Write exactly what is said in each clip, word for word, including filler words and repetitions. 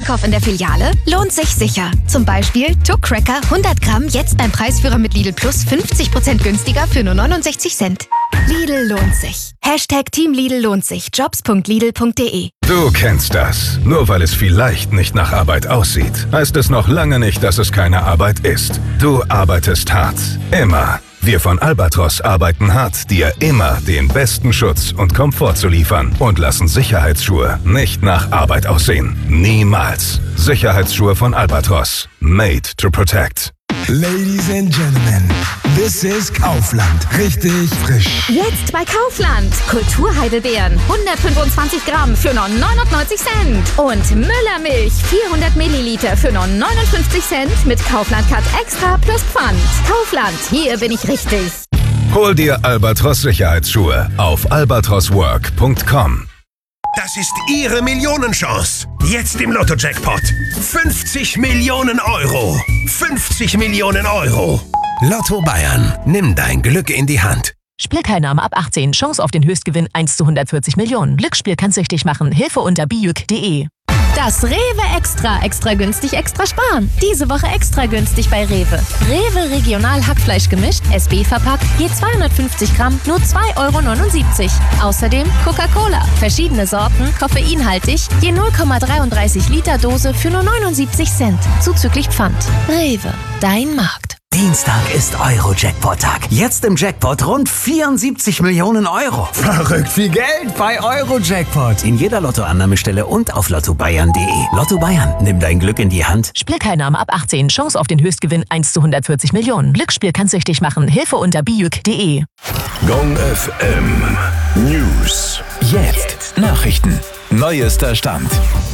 Einkauf in der Filiale lohnt sich sicher. Zum Beispiel Tuck Cracker hundert Gramm jetzt beim Preisführer mit Lidl Plus fünfzig Prozent günstiger für nur neunundsechzig Cent. Lidl lohnt sich. Hashtag Team Lidl lohnt sich. jobs punkt lidl punkt de. Du kennst das. Nur weil es vielleicht nicht nach Arbeit aussieht, heißt es noch lange nicht, dass es keine Arbeit ist. Du arbeitest hart. Immer. Wir von Albatros arbeiten hart, dir immer den besten Schutz und Komfort zu liefern und lassen Sicherheitsschuhe nicht nach Arbeit aussehen. Niemals. Sicherheitsschuhe von Albatros. Made to protect. Ladies and Gentlemen, this is Kaufland. Richtig frisch. Jetzt bei Kaufland. Kulturheidelbeeren hundertfünfundzwanzig Gramm für nur neunundneunzig Cent. Und Müllermilch vierhundert Milliliter für nur neunundfünfzig Cent mit Kaufland Cut Extra plus Pfand. Kaufland, hier bin ich richtig. Hol dir Albatros Sicherheitsschuhe auf albatros work punkt com. Das ist Ihre Millionenchance. Jetzt im Lotto-Jackpot. fünfzig Millionen Euro. fünfzig Millionen Euro. Lotto Bayern. Nimm dein Glück in die Hand. Spielteilnahme ab achtzehn. Chance auf den Höchstgewinn eins zu hundertvierzig Millionen. Glücksspiel kann süchtig machen. Hilfe unter bijuk punkt de. Das Rewe Extra. Extra günstig, extra sparen. Diese Woche extra günstig bei Rewe. Rewe Regional Hackfleisch gemischt, S B verpackt, je zweihundertfünfzig Gramm, nur zwei Euro neunundsiebzig. Außerdem Coca-Cola. Verschiedene Sorten, koffeinhaltig, je null Komma dreiunddreißig Liter Dose für nur neunundsiebzig Cent. Zuzüglich Pfand. Rewe, dein Markt. Dienstag ist Euro-Jackpot-Tag. Jetzt im Jackpot rund vierundsiebzig Millionen Euro. Verrückt viel Geld bei Euro-Jackpot. In jeder Lottoannahmestelle und auf lotto bayern punkt de. Lotto Bayern, nimm dein Glück in die Hand. Spielteilnahme ab achtzehn. Chance auf den Höchstgewinn eins zu hundertvierzig Millionen. Glücksspiel kann süchtig machen. Hilfe unter bijuk punkt de. Gong F M News. Jetzt Nachrichten. Neuester Stand.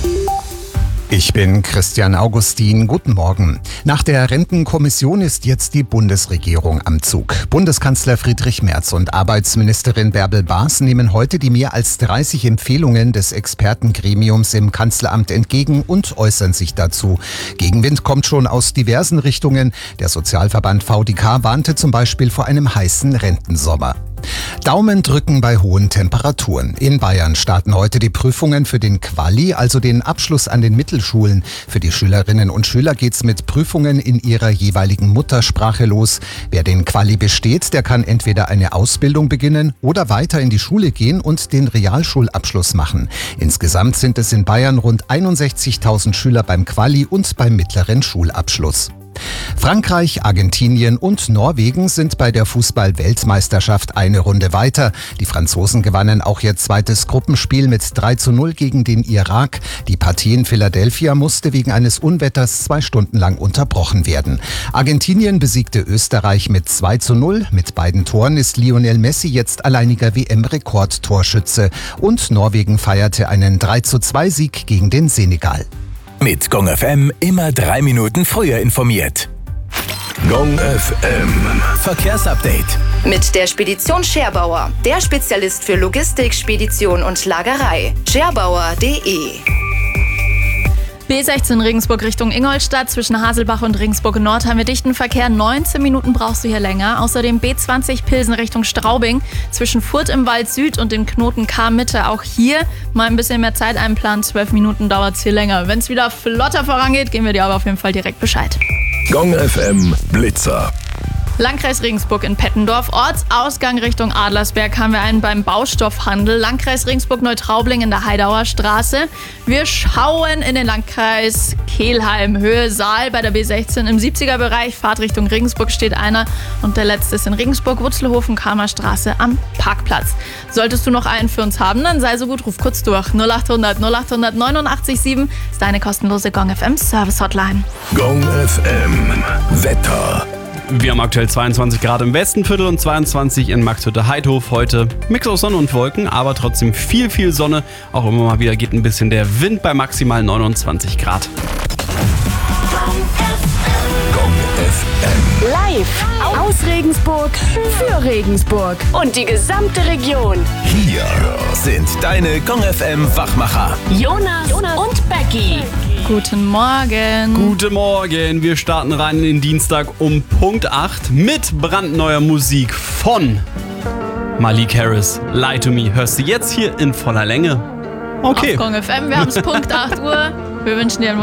Ich bin Christian Augustin. Guten Morgen. Nach der Rentenkommission ist jetzt die Bundesregierung am Zug. Bundeskanzler Friedrich Merz und Arbeitsministerin Bärbel Baas nehmen heute die mehr als dreißig Empfehlungen des Expertengremiums im Kanzleramt entgegen und äußern sich dazu. Gegenwind kommt schon aus diversen Richtungen. Der Sozialverband V D K warnte zum Beispiel vor einem heißen Rentensommer. Daumen drücken bei hohen Temperaturen. In Bayern starten heute die Prüfungen für den Quali, also den Abschluss an den Mittelschulen. Für die Schülerinnen und Schüler geht's mit Prüfungen in ihrer jeweiligen Muttersprache los. Wer den Quali besteht, der kann entweder eine Ausbildung beginnen oder weiter in die Schule gehen und den Realschulabschluss machen. Insgesamt sind es in Bayern rund einundsechzigtausend Schüler beim Quali und beim mittleren Schulabschluss. Frankreich, Argentinien und Norwegen sind bei der Fußball-Weltmeisterschaft eine Runde weiter. Die Franzosen gewannen auch ihr zweites Gruppenspiel mit drei zu null gegen den Irak. Die Partie in Philadelphia musste wegen eines Unwetters zwei Stunden lang unterbrochen werden. Argentinien besiegte Österreich mit zwei zu null. Mit beiden Toren ist Lionel Messi jetzt alleiniger W M-Rekordtorschütze. Und Norwegen feierte einen drei zu zwei Sieg gegen den Senegal. Mit Gong F M immer drei Minuten früher informiert. Gong F M Verkehrsupdate. Mit der Spedition Scherbauer, der Spezialist für Logistik, Spedition und Lagerei. scherbauer punkt de. B sechzehn Regensburg Richtung Ingolstadt. Zwischen Haselbach und Regensburg Nord haben wir dichten Verkehr. neunzehn Minuten brauchst du hier länger. Außerdem B zwanzig Pilsen Richtung Straubing. Zwischen Furth im Wald Süd und dem Knoten K Mitte. Auch hier mal ein bisschen mehr Zeit einplanen. zwölf Minuten dauert es hier länger. Wenn es wieder flotter vorangeht, geben wir dir aber auf jeden Fall direkt Bescheid. Gong F M Blitzer. Landkreis Regensburg in Pettendorf. Ortsausgang Richtung Adlersberg haben wir einen beim Baustoffhandel. Landkreis Regensburg-Neutraubling in der Heidauer Straße. Wir schauen in den Landkreis Kelheim, Höhe Saal bei der B sechzehn im siebziger-Bereich. Fahrt Richtung Regensburg steht einer. Und der letzte ist in Regensburg, Wutzelhofen, Kalmer Straße am Parkplatz. Solltest du noch einen für uns haben, dann sei so gut, ruf kurz durch. null achthundert null achthundert neunundachtzig sieben ist deine kostenlose Gong F M Service Hotline. Gong F M Wetter. Wir haben aktuell zweiundzwanzig Grad im Westenviertel und zweiundzwanzig in Maxhütte-Heidhof. Heute Mix aus Sonne und Wolken, aber trotzdem viel, viel Sonne. Auch immer mal wieder geht ein bisschen der Wind bei maximal neunundzwanzig Grad. Gong F M. Live aus Regensburg für Regensburg und die gesamte Region. Hier sind deine Gong F M Wachmacher. Jonas, Jonas und Becky. Guten Morgen. Guten Morgen. Wir starten rein in den Dienstag um Punkt acht mit brandneuer Musik von Malik Harris. Lie to Me. Hörst du jetzt hier in voller Länge? Okay. Auf Gong F M. Wir haben es Punkt acht Uhr. Wir wünschen dir einen